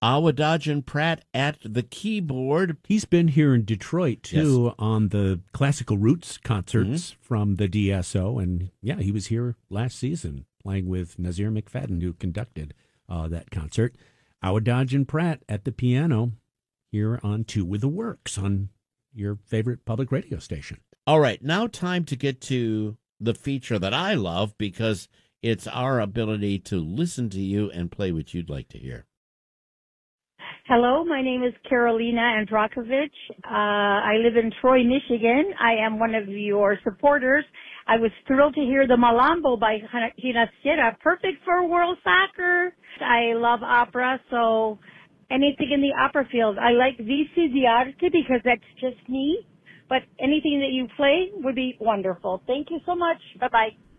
Awadajan Pratt at the keyboard. He's been here in Detroit, too, on the Classical Roots concerts from the DSO. And, yeah, he was here last season playing with Nazir McFadden, who conducted that concert. Awadajan Pratt at the piano here on Two with the Works on your favorite public radio station. All right, now time to get to the feature that I love because it's our ability to listen to you and play what you'd like to hear. Hello, my name is Carolina Andrakovich. I live in Troy, Michigan. I am one of your supporters. I was thrilled to hear the Malambo by Hinasira, perfect for world soccer. I love opera, so anything in the opera field. I like Vici di Arte because that's just me, but anything that you play would be wonderful. Thank you so much. Bye-bye.